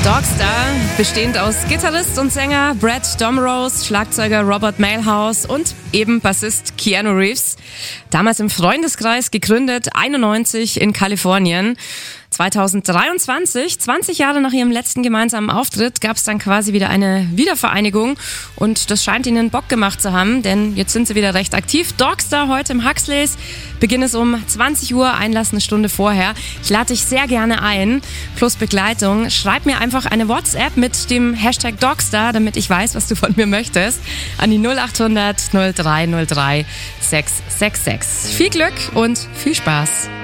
Dogstar, bestehend aus Gitarrist und Sänger Brad Domrose, Schlagzeuger Robert Mailhouse und eben Bassist Keanu Reeves. Damals im Freundeskreis gegründet, 91 in Kalifornien. 2023, 20 Jahre nach ihrem letzten gemeinsamen Auftritt, gab es dann quasi wieder eine Wiedervereinigung und das scheint ihnen Bock gemacht zu haben, denn jetzt sind sie wieder recht aktiv. Dogstar heute im Huxleys, Beginn ist um 20 Uhr, Einlass eine Stunde vorher. Ich lade dich sehr gerne ein, plus Begleitung. Schreib mir einfach eine WhatsApp mit dem Hashtag Dogstar, damit ich weiß, was du von mir möchtest, an die 0800 0303 666. Viel Glück und viel Spaß.